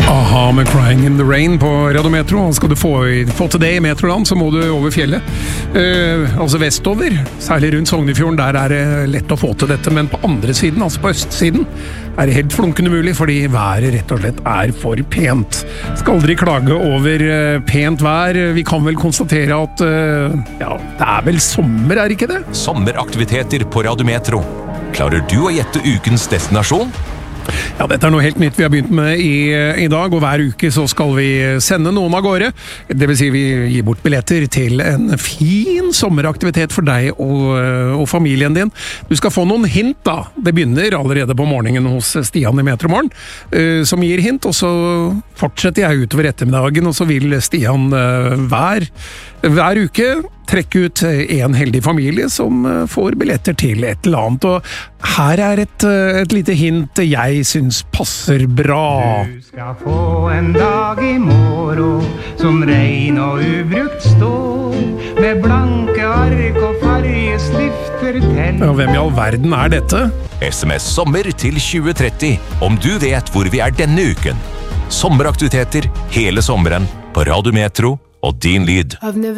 Aha med Crying in the Rain på Radio Metro. Skal du få til det i Metroland, så må du over fjellet. Altså vestover, særlig rundt Sognefjorden, der er det lett å få til dette. Men på andre siden, altså på østsiden, er det helt flunkende mulig, fordi været rett og slett er for pent. Skal aldri klage over pent vær. Vi kan vel konstatere at ja, det er vel sommer, er ikke det? Sommeraktiviteter på Radio Metro. Klarer du å gjette ukens destinasjon? Ja, dette er noe helt nytt vi har begynt med i dag, og hver uke så skal vi sende noen av gårde. Det vil si vi gir bort billetter til en fin sommeraktivitet for deg og familien din. Du skal få noen hint da. Det begynner allerede på morgenen hos Stian i Metromorgen, som gir hint, og så fortsetter jeg utover ettermiddagen, og så vil Stian hver uke trekke ut en heldig familie som får billetter til et eller annet, og her er et lite hint jeg synes passer bra. Du skal få en dag i morgen som rein og ubrukt står, med blanke ark og fargestifter til. Ja, hvem i all verden er dette? SMS sommer til 2030, om du vet hvor vi er denne uken. Sommeraktiviteter hele sommeren på Radio Metro og din lyd.